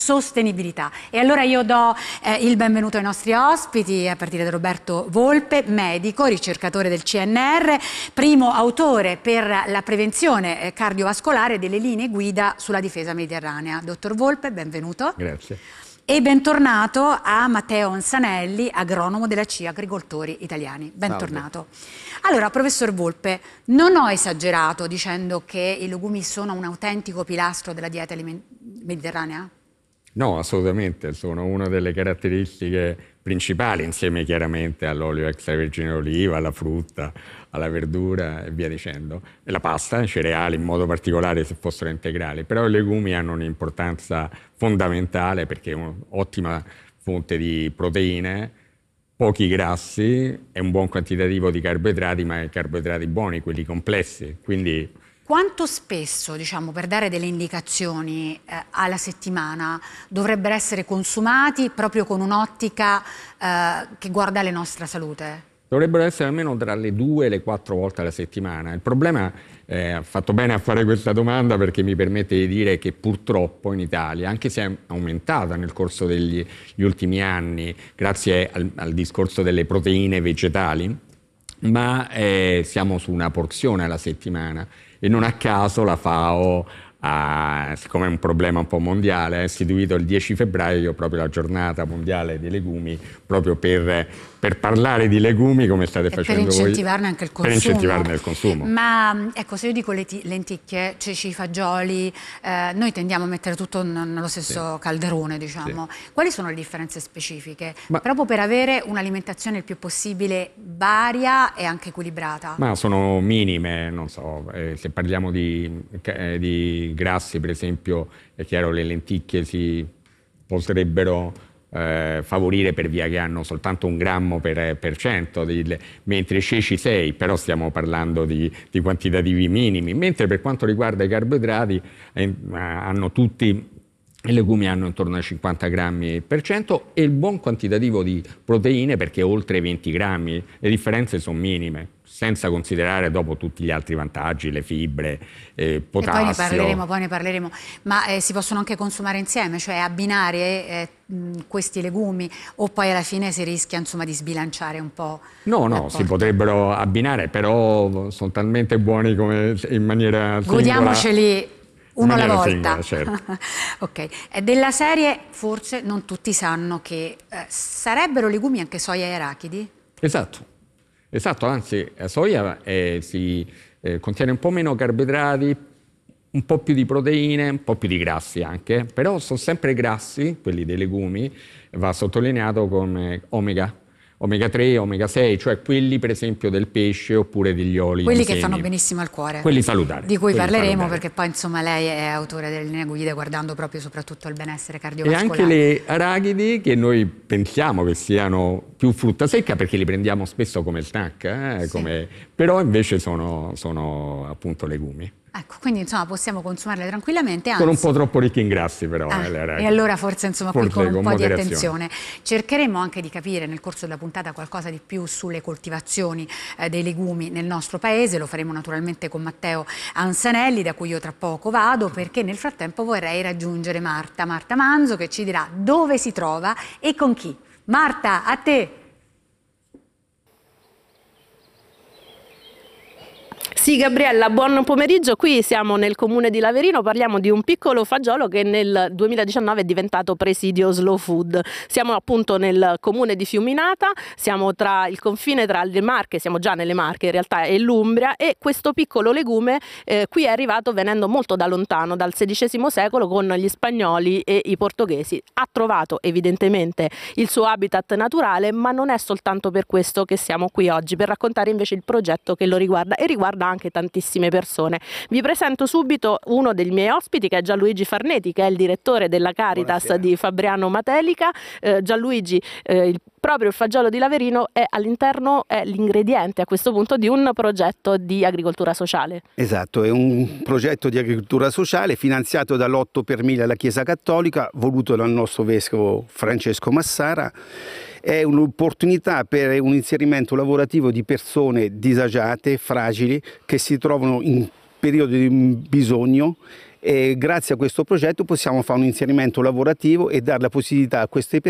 sostenibilità. E allora io do il benvenuto ai nostri ospiti, a partire da Roberto Volpe, medico, ricercatore del CNR, primo autore per la prevenzione cardiovascolare delle linee guida sulla difesa mediterranea. Dottor Volpe, benvenuto. Grazie. E bentornato a Matteo Ansanelli, agronomo della CIA Agricoltori Italiani. Bentornato. Salve. Allora, professor Volpe, non ho esagerato dicendo che i legumi sono un autentico pilastro della dieta mediterranea? No, assolutamente, sono una delle caratteristiche principali, insieme chiaramente all'olio extravergine d'oliva, alla frutta, alla verdura e via dicendo. E la pasta, i cereali in modo particolare se fossero integrali, però i legumi hanno un'importanza fondamentale perché è un'ottima fonte di proteine, pochi grassi e un buon quantitativo di carboidrati, ma carboidrati buoni, quelli complessi. Quindi quanto spesso, diciamo, per dare delle indicazioni alla settimana, dovrebbero essere consumati proprio con un'ottica che guarda alla nostra salute? Dovrebbero essere almeno tra le 2 e le 4 volte alla settimana. Il problema, ha fatto bene a fare questa domanda perché mi permette di dire che purtroppo in Italia, anche se è aumentata nel corso degli ultimi anni, grazie al discorso delle proteine vegetali, ma siamo su una porzione alla settimana. E non a caso la FAO, siccome è un problema un po' mondiale, ha istituito il 10 febbraio proprio la giornata mondiale dei legumi, proprio per parlare di legumi come state facendo voi. Per incentivarne anche il consumo. Per incentivarne il consumo. Ma ecco, se io dico lenticchie, ceci, fagioli, noi tendiamo a mettere tutto nello stesso calderone, diciamo. Sì. Quali sono le differenze specifiche? Proprio per avere un'alimentazione il più possibile varia e anche equilibrata. Ma sono minime, non so, se parliamo di grassi, per esempio, è chiaro le lenticchie si potrebbero favorire per via che hanno soltanto 1 grammo per cento, mentre i ceci 6, però stiamo parlando di quantitativi minimi, mentre per quanto riguarda i carboidrati hanno tutti, i legumi hanno intorno ai 50 grammi per cento e il buon quantitativo di proteine perché oltre i 20 grammi, le differenze sono minime, senza considerare dopo tutti gli altri vantaggi, le fibre, potassio. E poi ne parleremo. Ma si possono anche consumare insieme, cioè abbinare questi legumi, o poi alla fine si rischia insomma di sbilanciare un po'? No, si potrebbero abbinare, però sono talmente buoni come in maniera singola. Godiamoceli uno alla volta. Singola, certo. Ok, della serie forse non tutti sanno che sarebbero legumi anche soia e arachidi? Esatto, anzi la soia contiene un po' meno carboidrati, un po' più di proteine, un po' più di grassi anche, però sono sempre grassi, quelli dei legumi, va sottolineato come omega 3, omega 6, cioè quelli per esempio del pesce oppure degli oli. Quelli che fanno benissimo al cuore. Quelli salutari. Di cui parleremo perché poi insomma lei è autore delle linee guida guardando proprio soprattutto il benessere cardiovascolare. E anche le arachidi che noi pensiamo che siano più frutta secca perché li prendiamo spesso come snack, sì. Però invece sono appunto legumi. Ecco, quindi insomma possiamo consumarle tranquillamente, anzi, sono un po' troppo ricchi in grassi però. E allora forse insomma qui con un po' di attenzione. Cercheremo anche di capire nel corso della puntata qualcosa di più sulle coltivazioni dei legumi nel nostro paese, lo faremo naturalmente con Matteo Ansanelli, da cui io tra poco vado, perché nel frattempo vorrei raggiungere Marta Manzo, che ci dirà dove si trova e con chi. Marta, a te! Sì, Gabriella, buon pomeriggio. Qui siamo nel comune di Laverino, parliamo di un piccolo fagiolo che nel 2019 è diventato presidio slow food. Siamo appunto nel comune di Fiuminata, siamo tra il confine tra le Marche, siamo già nelle Marche in realtà, e l'Umbria, e questo piccolo legume qui è arrivato venendo molto da lontano, dal XVI secolo, con gli spagnoli e i portoghesi. Ha trovato evidentemente il suo habitat naturale, ma non è soltanto per questo che siamo qui oggi, per raccontare invece il progetto che lo riguarda e riguarda anche tantissime persone. Vi presento subito uno dei miei ospiti, che è Gianluigi Farneti, che è il direttore della Caritas. Buonasera. Di Fabriano Matelica. Gianluigi, proprio il fagiolo di Laverino è all'interno, è l'ingrediente a questo punto di un progetto di agricoltura sociale. Esatto, è un progetto di agricoltura sociale finanziato dall'8 per 1000 alla Chiesa Cattolica, voluto dal nostro vescovo Francesco Massara. È un'opportunità per un inserimento lavorativo di persone disagiate, fragili, che si trovano in periodo di bisogno e grazie a questo progetto possiamo fare un inserimento lavorativo e dare la possibilità a queste persone